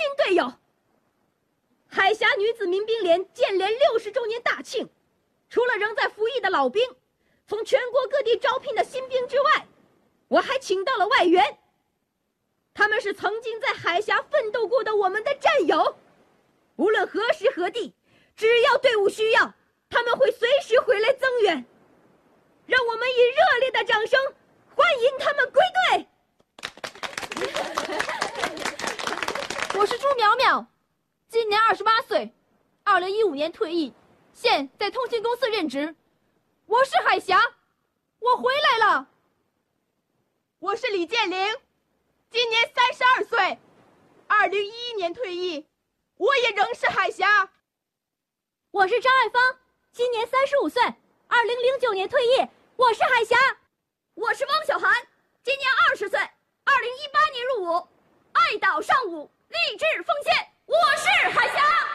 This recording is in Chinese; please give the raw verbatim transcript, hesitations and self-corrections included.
队友。海峡女子民兵连建连六十周年大庆，除了仍在服役的老兵，从全国各地招聘的新兵之外，我还请到了外援。他们是曾经在海峡奋斗过的我们的战友，无论何时何地，只要队伍需要，他们会随时回来增援。让我们以热烈的掌声欢迎他们归队。 我是朱淼淼，今年二十八岁，二零一五年退役，现在通信公司任职。我是海峡，我回来了。 我是李建玲，今年三十二岁，二零一一年退役，我也仍是海峡。 我是张爱芳，今年三十五岁，二零零九年退役，我是海峡。我是汪小涵，今年二十岁，二零一八年入伍，爱岛上午，立志奉献，我是海峡。